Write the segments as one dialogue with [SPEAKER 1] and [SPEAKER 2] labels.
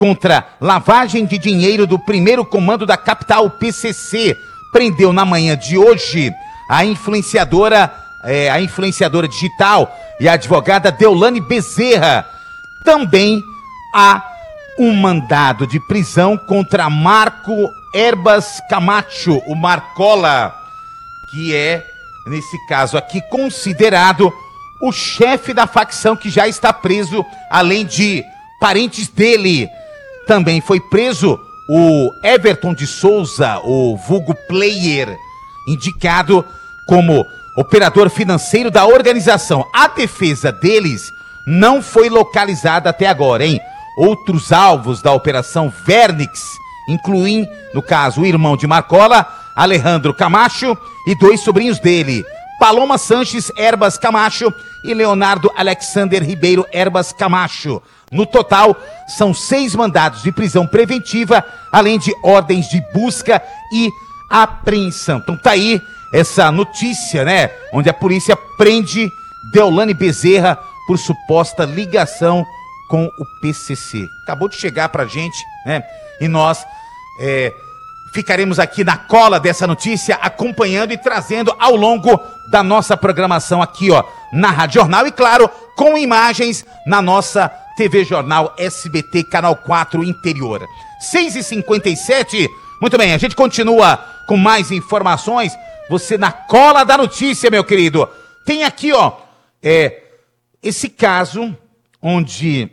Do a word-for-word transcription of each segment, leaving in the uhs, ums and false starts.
[SPEAKER 1] contra lavagem de dinheiro do primeiro comando da capital, P C C, prendeu na manhã de hoje a influenciadora, é, a influenciadora digital e a advogada Deolane Bezerra. Também há um mandado de prisão contra Marco Herbas Camacho, o Marcola, que é, nesse caso aqui, considerado o chefe da facção que já está preso, além de parentes dele. Também foi preso o Everton de Souza, o vulgo Player, indicado como operador financeiro da organização. A defesa deles não foi localizada até agora, hein? Outros alvos da Operação Vernix incluem, no caso, o irmão de Marcola, Alejandro Camacho, e dois sobrinhos dele, Paloma Sanches Herbas Camacho e Leonardo Alexander Ribeiro Herbas Camacho. No total, são seis mandados de prisão preventiva, além de ordens de busca e apreensão. Então tá aí essa notícia, né? Onde a polícia prende Deolane Bezerra por suposta ligação com o P C C. Acabou de chegar pra gente, né? E nós é, ficaremos aqui na cola dessa notícia, acompanhando e trazendo ao longo da nossa programação aqui, ó, na Rádio Jornal e, claro, com imagens na nossa T V Jornal S B T, Canal quatro Interior. seis e cinquenta e sete, muito bem, a gente continua com mais informações. Você na cola da notícia, meu querido. Tem aqui, ó, é, esse caso onde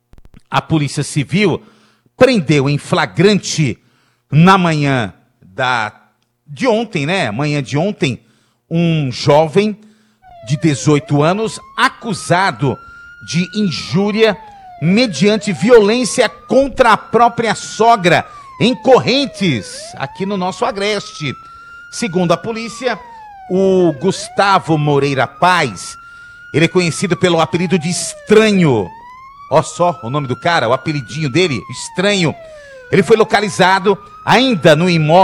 [SPEAKER 1] a Polícia Civil prendeu em flagrante na manhã da, de ontem, né? Manhã de ontem, um jovem de dezoito anos acusado de injúria mediante violência contra a própria sogra em Correntes, aqui no nosso Agreste. Segundo a polícia, o Gustavo Moreira Paz, ele é conhecido pelo apelido de Estranho. Ó só o nome do cara, o apelidinho dele, Estranho. Ele foi localizado ainda no imóvel